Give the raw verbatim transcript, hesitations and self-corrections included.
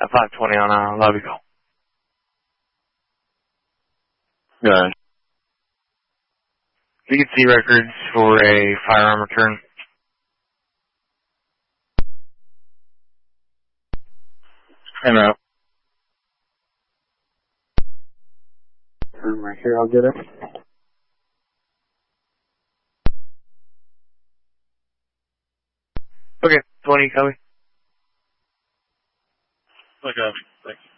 at five twenty on a lobby call. Yeah. You can see records for a firearm return. I know. I'm right here, I'll get it. Okay, twenty, copy. Okay, thanks.